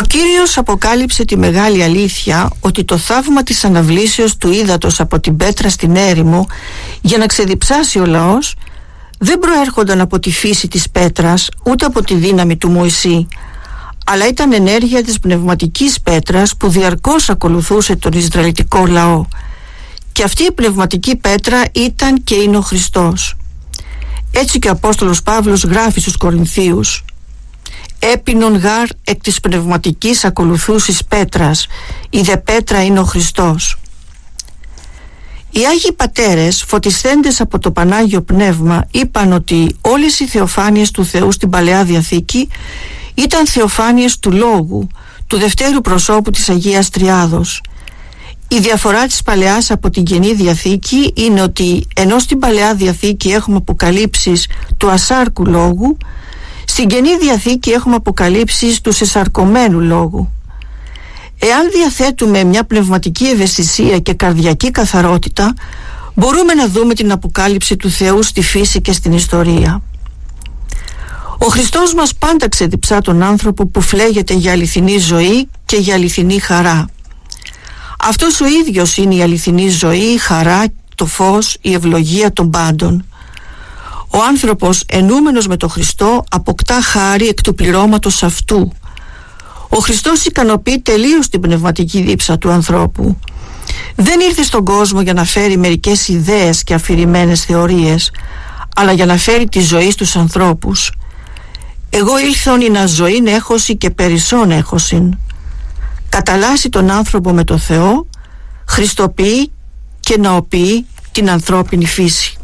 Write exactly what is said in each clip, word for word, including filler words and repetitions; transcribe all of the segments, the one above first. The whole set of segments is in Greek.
Κύριος αποκάλυψε τη μεγάλη αλήθεια ότι το θαύμα της αναβλήσεως του ύδατος από την πέτρα στην έρημο για να ξεδιψάσει ο λαός δεν προέρχονταν από τη φύση της πέτρας ούτε από τη δύναμη του Μωυσή, αλλά ήταν ενέργεια της πνευματικής πέτρας που διαρκώς ακολουθούσε τον Ισραηλιτικό λαό. Και αυτή η πνευματική πέτρα ήταν και είναι ο Χριστός. Έτσι και ο Απόστολος Παύλος γράφει στους Κορινθίους: «Έπινον γάρ εκ της πνευματικής ακολουθούσης πέτρας, η δε πέτρα είναι ο Χριστός». Οι Άγιοι Πατέρες, φωτισθέντες από το Πανάγιο Πνεύμα, είπαν ότι όλες οι θεοφάνειες του Θεού στην Παλαιά Διαθήκη ήταν θεοφάνειες του Λόγου, του δευτέρου προσώπου της Αγίας Τριάδος. Η διαφορά της Παλαιάς από την Καινή Διαθήκη είναι ότι ενώ στην Παλαιά Διαθήκη έχουμε αποκαλύψεις του ασάρκου Λόγου, στην Καινή Διαθήκη έχουμε αποκαλύψεις του σεσαρκωμένου Λόγου. Εάν διαθέτουμε μια πνευματική ευαισθησία και καρδιακή καθαρότητα, μπορούμε να δούμε την αποκάλυψη του Θεού στη φύση και στην ιστορία. Ο Χριστός μας πάντα ξεδιψά τον άνθρωπο που φλέγεται για αληθινή ζωή και για αληθινή χαρά. Αυτός ο ίδιος είναι η αληθινή ζωή, η χαρά, το φως, η ευλογία των πάντων. Ο άνθρωπος ενούμενος με τον Χριστό αποκτά χάρη εκ του πληρώματος αυτού. Ο Χριστός ικανοποιεί τελείως την πνευματική δίψα του ανθρώπου. Δεν ήρθε στον κόσμο για να φέρει μερικές ιδέες και αφηρημένες θεωρίες, αλλά για να φέρει τη ζωή στους ανθρώπους. «Εγώ ήλθον ή να ζωήν έχωση και περισσόν έχωσιν». Καταλάσει τον άνθρωπο με το Θεό, χριστοποιεί και ναοποιεί την ανθρώπινη φύση.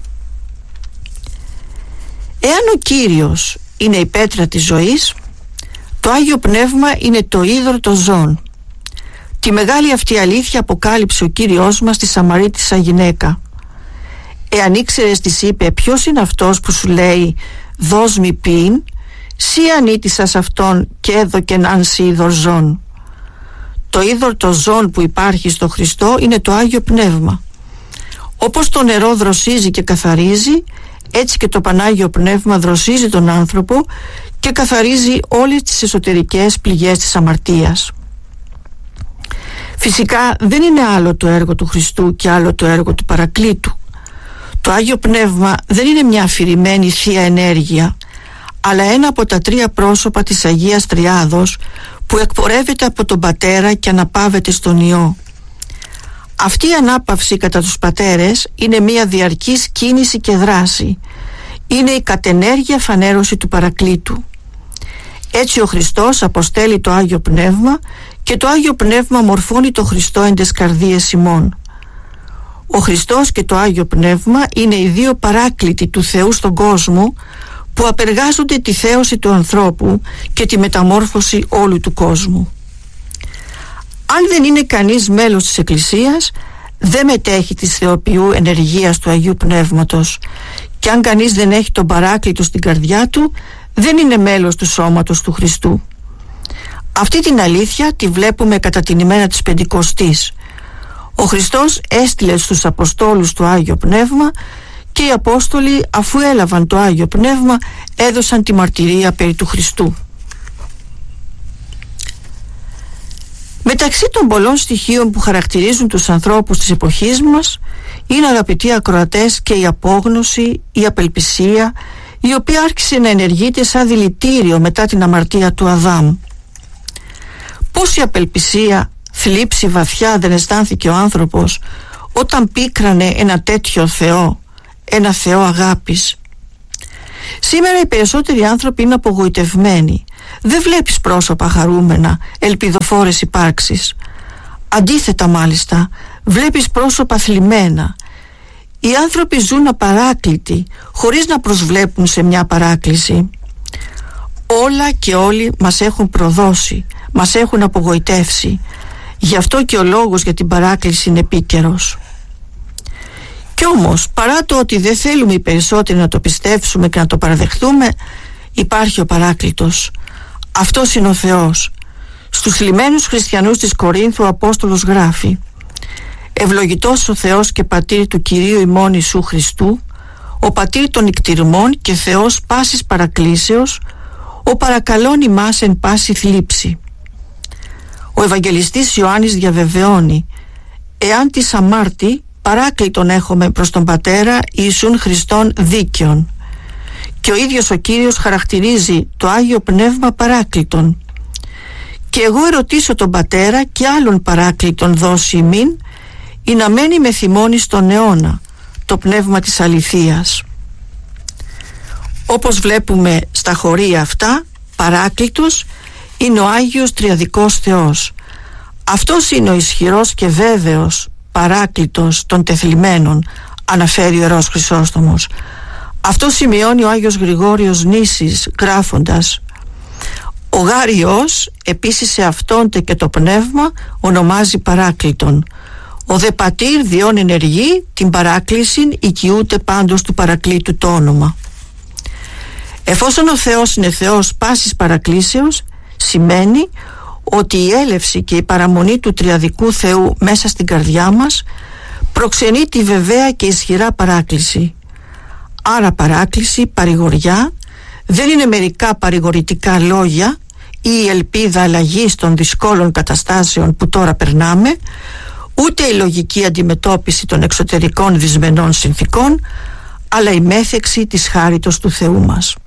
Εάν ο Κύριος είναι η πέτρα της ζωής, το Άγιο Πνεύμα είναι το είδωρ των ζώων. Τη μεγάλη αυτή αλήθεια αποκάλυψε ο Κύριος μας στη Σαμαρίτισσα γυναίκα. «Εάν ήξερες», της είπε, «ποιος είναι αυτός που σου λέει δώσ' μη πίν, σύ ανήτησας αυτόν και έδωκεν αν σύ είδωρ ζών». Το είδωρ των ζώων που υπάρχει στο Χριστό είναι το Άγιο Πνεύμα. Όπως το νερό δροσίζει και καθαρίζει, έτσι και το Πανάγιο Πνεύμα δροσίζει τον άνθρωπο και καθαρίζει όλες τις εσωτερικές πληγές της αμαρτίας. Φυσικά δεν είναι άλλο το έργο του Χριστού και άλλο το έργο του Παρακλήτου. Το Άγιο Πνεύμα δεν είναι μια αφηρημένη θεία ενέργεια, αλλά ένα από τα τρία πρόσωπα της Αγίας Τριάδος που εκπορεύεται από τον Πατέρα και αναπαύεται στον Υιό. Αυτή η ανάπαυση κατά τους πατέρες είναι μια διαρκής κίνηση και δράση. Είναι η κατενέργεια φανέρωση του Παρακλήτου. Έτσι ο Χριστός αποστέλει το Άγιο Πνεύμα και το Άγιο Πνεύμα μορφώνει το Χριστό εν τες καρδίες ημών. Ο Χριστός και το Άγιο Πνεύμα είναι οι δύο παράκλητοι του Θεού στον κόσμο που απεργάζονται τη θέωση του ανθρώπου και τη μεταμόρφωση όλου του κόσμου. Αν δεν είναι κανείς μέλος της Εκκλησίας, δεν μετέχει της θεοποιού ενεργείας του Αγίου Πνεύματος, και αν κανείς δεν έχει τον Παράκλητο στην καρδιά του, δεν είναι μέλος του σώματος του Χριστού. Αυτή την αλήθεια τη βλέπουμε κατά την ημέρα της Πεντηκοστής. Ο Χριστός έστειλε στους Αποστόλους το Άγιο Πνεύμα και οι Απόστολοι, αφού έλαβαν το Άγιο Πνεύμα, έδωσαν τη μαρτυρία περί του Χριστού. Μεταξύ των πολλών στοιχείων που χαρακτηρίζουν τους ανθρώπους της εποχής μας είναι, αγαπητοί ακροατές, και η απόγνωση, η απελπισία, η οποία άρχισε να ενεργείται σαν δηλητήριο μετά την αμαρτία του Αδάμ. Πόση απελπισία, θλίψη βαθιά δεν αισθάνθηκε ο άνθρωπος όταν πίκρανε ένα τέτοιο Θεό, ένα Θεό αγάπης. Σήμερα οι περισσότεροι άνθρωποι είναι απογοητευμένοι. Δεν βλέπεις πρόσωπα χαρούμενα, ελπιδοφόρες υπάρξεις. Αντίθετα μάλιστα, βλέπεις πρόσωπα θλιμμένα. Οι άνθρωποι ζουν απαράκλητοι, χωρίς να προσβλέπουν σε μια παράκληση. Όλα και όλοι μας έχουν προδώσει, μας έχουν απογοητεύσει. Γι' αυτό και ο λόγος για την παράκληση είναι επίκαιρος. Κι όμως, παρά το ότι δεν θέλουμε οι περισσότεροι να το πιστέψουμε και να το παραδεχτούμε, υπάρχει ο Παράκλητος. Αυτός είναι ο Θεός. Στους θλιμμένους χριστιανούς της Κορίνθου ο Απόστολος γράφει: «Ευλογητός ο Θεός και Πατήρ του Κυρίου ημών Ιησού Χριστού, ο Πατήρ των νικτυρμών και Θεός πάσης παρακλήσεως, ο παρακαλών ημάς εν πάση θλίψη». Ο Ευαγγελιστής Ιωάννης διαβεβαιώνει: «Εάν της αμάρτη, παράκλητον έχουμε προς τον Πατέρα Ιησούν Χριστόν δίκαιον». Και ο ίδιος ο Κύριος χαρακτηρίζει το Άγιο Πνεύμα παράκλητον. «Και εγώ ερωτήσω τον Πατέρα και άλλον παράκλητον δώσει ημίν, ή να μένει με θυμώνει στον αιώνα, το πνεύμα της αληθείας». Όπως βλέπουμε στα χωρία αυτά, παράκλητος είναι ο Άγιος Τριαδικός Θεός. Αυτός είναι ο ισχυρός και βέβαιος παράκλητος των τεθλιμμένων, αναφέρει ο Ιερός Χρυσόστομος. Αυτό σημειώνει ο Άγιος Γρηγόριος Νήσης γράφοντας: «Ο Γάριος επίσης σε αυτόντε και το πνεύμα ονομάζει παράκλητον. Ο δε πατήρ διόν ενεργεί την παράκλησιν οικειούται πάντως του παρακλήτου το όνομα». Εφόσον ο Θεός είναι Θεός πάσης παρακλήσεως, σημαίνει ότι η έλευση και η παραμονή του Τριαδικού Θεού μέσα στην καρδιά μας προξενεί τη βεβαία και ισχυρά παράκληση. Άρα παράκληση, παρηγοριά, δεν είναι μερικά παρηγορητικά λόγια ή η ελπίδα αλλαγής των δυσκόλων καταστάσεων που τώρα περνάμε, ούτε η λογική αντιμετώπιση των εξωτερικών δυσμενών συνθήκων, αλλά η μέθεξη της χάριτος του Θεού μας.